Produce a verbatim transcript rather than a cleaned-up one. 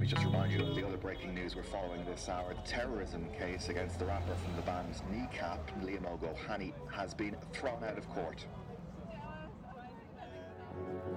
me just remind you of the other breaking news we're following this hour. The terrorism case against the rapper from the band Kneecap, Liam O'Gohany, has been thrown out of court.